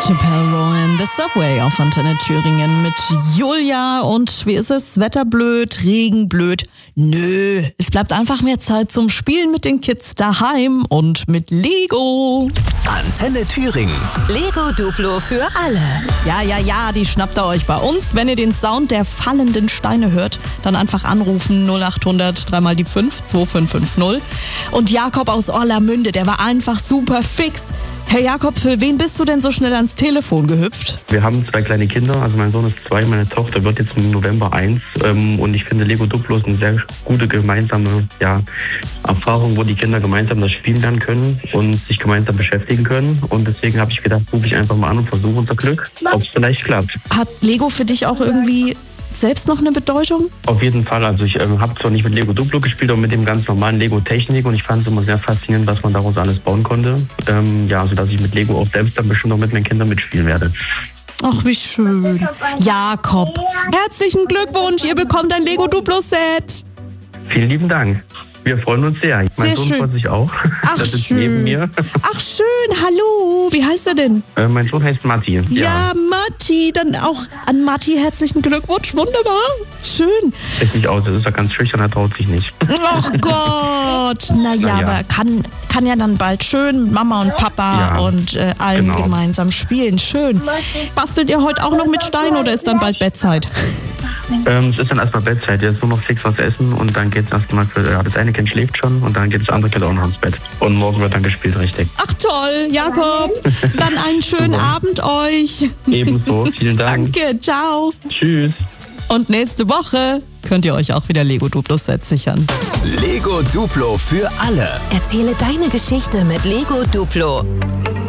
Chappelle Rowan, The Subway auf Antenne Thüringen mit Julia. Und wie ist es? Wetter blöd, Regen blöd? Nö, es bleibt einfach mehr Zeit zum Spielen mit den Kids daheim und mit Lego. Antenne Thüringen. Lego Duplo für alle. Ja, die schnappt ihr euch bei uns. Wenn ihr den Sound der fallenden Steine hört, dann einfach anrufen 0800 3 mal die 5 2550. Und Jakob aus Orlamünde, der war einfach super fix. Herr Jakob, für wen bist du denn so schnell ans Telefon gehüpft? Wir haben 2 kleine Kinder, also mein Sohn ist 2, meine Tochter wird jetzt im November 1. Und ich finde Lego Duplo ist eine sehr gute gemeinsame Erfahrung, wo die Kinder gemeinsam das spielen lernen können und sich gemeinsam beschäftigen können. Und deswegen habe ich gedacht, rufe ich einfach mal an und versuche unser Glück, ob es vielleicht klappt. Hat Lego für dich auch irgendwie selbst noch eine Bedeutung? Auf jeden Fall. Also ich habe zwar nicht mit Lego Duplo gespielt, aber mit dem ganz normalen Lego Technik, und ich fand es immer sehr faszinierend, was man daraus alles bauen konnte. Sodass ich mit Lego auch selbst dann bestimmt noch mit meinen Kindern mitspielen werde. Ach, wie schön. Jakob, herzlichen Glückwunsch, ihr bekommt ein Lego Duplo Set. Vielen lieben Dank. Wir freuen uns sehr. Mein Sohn freut sich auch. Ach, das ist schön. Neben mir. Ach schön, hallo. Wie heißt er denn? Mein Sohn heißt Matti. Ja, Matti. Dann auch an Matti herzlichen Glückwunsch. Wunderbar. Schön. Richtig aus. Das ist ja ganz schüchtern, er traut sich nicht. Ach Gott. Naja, aber kann ja dann bald schön mit Mama und Papa und allen gemeinsam spielen. Schön. Bastelt ihr heute auch noch mit Stein oder ist dann bald Bettzeit? Es ist dann erstmal Bettzeit. Jetzt nur noch fix was essen und dann geht es erstmal für das eine Kind schläft schon und dann geht das andere Kind auch noch ins Bett. Und morgen wird dann gespielt, richtig. Ach toll, Jakob. Dann einen schönen Abend euch. Ebenso, vielen Dank. Danke, ciao. Tschüss. Und nächste Woche könnt ihr euch auch wieder Lego Duplo Set sichern. Lego Duplo für alle. Erzähle deine Geschichte mit Lego Duplo.